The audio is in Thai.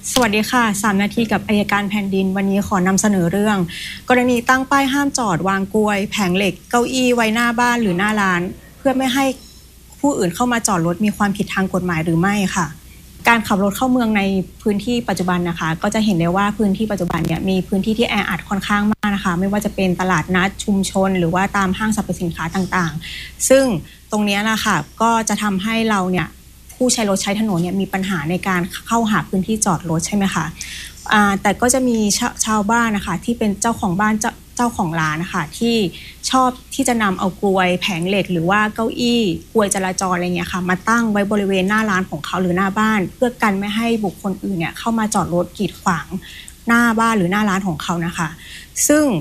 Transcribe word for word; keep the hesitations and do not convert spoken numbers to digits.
สวัสดีค่ะสามนาทีกับอัยการแผ่นดินวันนี้ขอนำเสนอเรื่องกรณีตั้งป้ายห้ามจอดวางกลวยแผงเหล็กเก้าอี้ไว้หน้าบ้านหรือหน้าร้านเพื่อไม่ให้ผู้อื่นเข้ามาจอดรถมีความผิดทางกฎหมายหรือไม่ค่ะการขับรถเข้าเมืองในพื้นที่ปัจจุบันนะคะก็จะเห็นได้ว่าพื้นที่ปัจจุบันเนี่ยมีพื้นที่ที่แออัดค่อนข้างมากนะคะไม่ว่าจะเป็นตลาดนัดชุมชนหรือว่าตามห้างสรรพสินค้าต่างๆซึ่งตรงนี้นะคะก็จะทำให้เราเนี่ยผู้ใช้รถใช้ถนนเนี่ยมีปัญหาในการเข้าหาพื้นที่จอดรถใช่ไหมคะอ่าแต่ก็จะมีชาชาวบ้านนะคะที่เป็นเจ้าของบ้านเจ้าเจ้าของร้านนะคะที่ชอบที่จะนำเอากลวยแผงเหล็กหรือว่าเก้าอี้กลวยจราจรอะไรเงี้ยค่ะมาตั้งไว้บริเวณหน้าร้านของเขาหรือหน้าบ้านเพื่อกันไม่ให้บุคคลอื่นเนี่ยเข้ามาจอดรถกีดขวางหน้าบ้านหรือหน้าร้านของเขานะคะซึ่ง